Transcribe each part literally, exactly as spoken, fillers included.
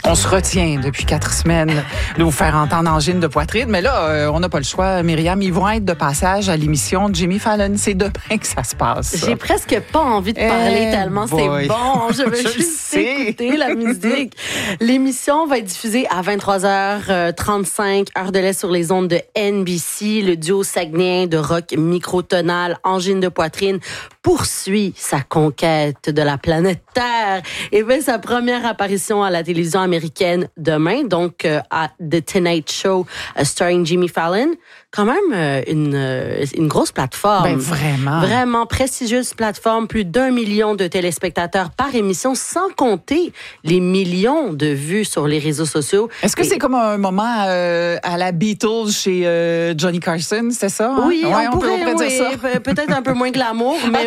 On se retient depuis quatre semaines de vous faire entendre angine de poitrine, mais là, euh, on n'a pas le choix. Myriam, ils vont être de passage à l'émission de Jimmy Fallon. C'est demain que ça se passe. J'ai presque pas envie de parler Eh tellement boy. c'est bon. Je veux Je juste sais. écouter la musique. L'émission va être diffusée à vingt-trois heures trente-cinq, heure de l'Est sur les ondes de N B C. Le duo saguenéen de rock microtonal, angine de poitrine, poursuit sa conquête de la planète Terre et fait sa première apparition à la télévision américaine demain, donc euh, à The Tonight Show uh, starring Jimmy Fallon. Quand même euh, une, euh, une grosse plateforme. Ben vraiment. Vraiment prestigieuse plateforme, plus d'un million de téléspectateurs par émission, sans compter les millions de vues sur les réseaux sociaux. Est-ce que Et- c'est comme un moment euh, à la Beatles chez euh, Johnny Carson, c'est ça? Hein? Oui, Ouais, on, on, peut, pourrait, on pourrait oui, dire ça. pe- peut-être un peu moins glamour, mais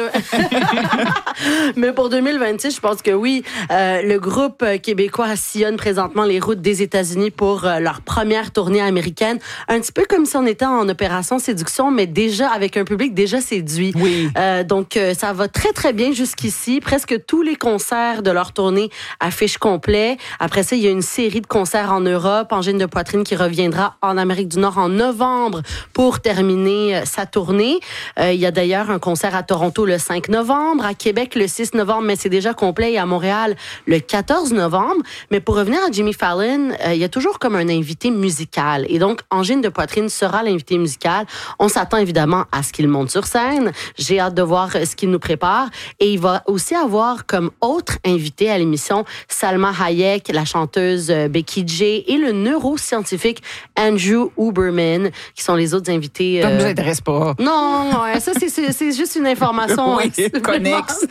mais pour deux mille vingt-six, je pense que oui. Euh, le groupe québécois sillonne présentement les routes des États-Unis pour euh, leur première tournée américaine, un petit peu comme si on était en opération séduction, mais déjà avec un public déjà séduit. Oui. Euh, donc euh, ça va très très bien jusqu'ici. Presque tous les concerts de leur tournée affichent complet. Après ça, il y a une série de concerts en Europe, Angine de poitrine qui reviendra en Amérique du Nord en novembre pour terminer euh, sa tournée. Euh, il y a d'ailleurs un concert à Toronto le cinq novembre, à Québec le six novembre, mais c'est déjà complet, et à Montréal le quatorze novembre. Mais pour revenir à Jimmy Fallon, euh, il y a toujours comme un invité musical. Et donc, Angine de poitrine sera l'invité musical. On s'attend évidemment à ce qu'il monte sur scène. J'ai hâte de voir euh, ce qu'il nous prépare. Et il va aussi avoir comme autre invité à l'émission Salma Hayek, la chanteuse euh, Becky J et le neuroscientifique Andrew Huberman, qui sont les autres invités. Ça ne nous euh, intéresse pas. non, ouais, ça c'est, c'est, c'est juste une information Oui, euh, connexe.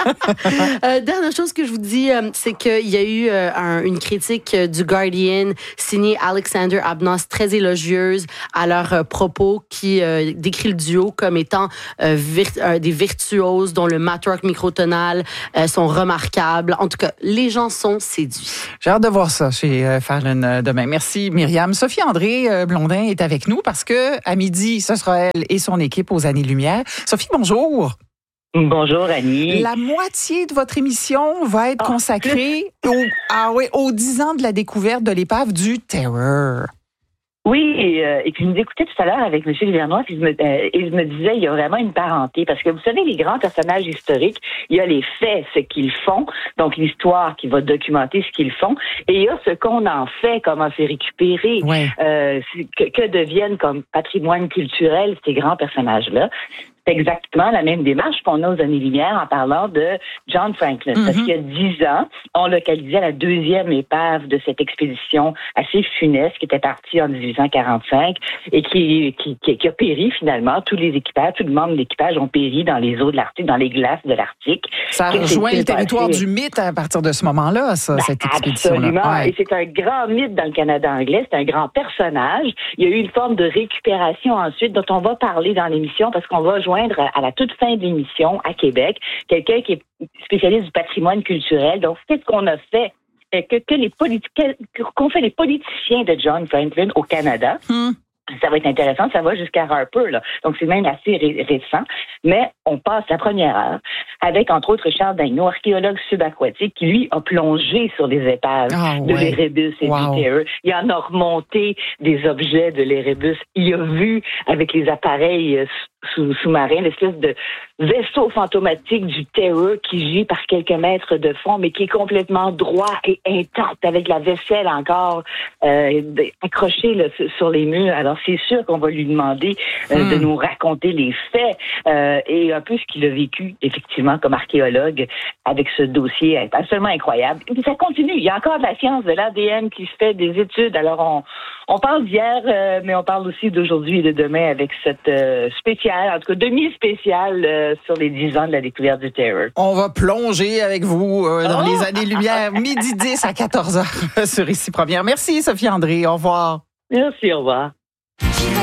euh, dernière chose que je vous dis, euh, c'est qu'il y a eu euh, un- une critique euh, du Guardian signée Alexander Abnos, très élogieuse à leurs euh, propos, qui euh, décrit le duo comme étant euh, vir- euh, des virtuoses dont le matrock microtonal euh, sont remarquables. En tout cas, les gens sont séduits. J'ai hâte de voir ça chez euh, Fallon euh, demain. Merci, Myriam. Sophie-André euh, Blondin est avec nous parce que à midi, ce sera elle et son équipe aux Années-Lumière. Sophie, bonjour. Bonjour, Annie. La moitié de votre émission va être Ah, consacrée au, ah oui, aux dix ans de la découverte de l'épave du Terror. Oui, et, euh, et puis je nous écoutais tout à l'heure avec M. Livernois, puis je me, euh, et je me disais, il y a vraiment une parenté, parce que vous savez, les grands personnages historiques, il y a les faits, ce qu'ils font, donc l'histoire qui va documenter ce qu'ils font, et il y a ce qu'on en fait, comment c'est récupéré, Ouais. euh, que, que deviennent comme patrimoine culturel ces grands personnages-là. C'est exactement la même démarche qu'on a aux Années-Lumière en parlant de John Franklin. Mm-hmm. Parce qu'il y a dix ans, on localisait la deuxième épave de cette expédition assez funeste qui était partie en dix-huit cent quarante-cinq et qui, qui, qui, qui a péri finalement. Tous les équipages, tous les membres de l'équipage ont péri dans les eaux de l'Arctique, dans les glaces de l'Arctique. Ça Qu'est-ce qui rejoint s'est le territoire passé? du mythe à partir de ce moment-là, ça, Ben, cette expédition-là. absolument. Ouais. Et c'est un grand mythe dans le Canada anglais. C'est un grand personnage. Il y a eu une forme de récupération ensuite dont on va parler dans l'émission parce qu'on va joindre à la toute fin de l'émission à Québec quelqu'un qui est spécialiste du patrimoine culturel. Donc, qu'est-ce qu'on a fait? Que, que les politi- qu'ont fait les politiciens de John Franklin au Canada? Hmm. Ça va être intéressant, ça va jusqu'à Harper, là. Donc, c'est même assez ré- récent. Mais on passe la première heure avec, entre autres, Charles Dagneau, archéologue subaquatique, qui, lui, a plongé sur les épaves Ah, de ouais. l'Erebus et Wow. du Terror. Il en a remonté des objets de l'Erebus. Il a vu, avec les appareils euh, sous- sous-marins, l'espèce de vaisseau fantomatique du Terror qui gît par quelques mètres de fond, mais qui est complètement droit et intact, avec la vaisselle encore euh, accrochée là, sur les murs. Alors, c'est sûr qu'on va lui demander euh, Mm. de nous raconter les faits euh, et un peu ce qu'il a vécu, effectivement, comme archéologue avec ce dossier absolument incroyable. Et puis ça continue. Il y a encore de la science, de l'A D N qui se fait, des études. Alors, on, on parle d'hier, euh, mais on parle aussi d'aujourd'hui et de demain avec cette euh, spéciale, en tout cas demi-spéciale euh, sur les dix ans de la découverte du Terror. On va plonger avec vous euh, dans Oh! les Années-Lumière, midi dix à quatorze heures sur Ici Première. Merci, Sophie-André. Au revoir. Merci, au revoir.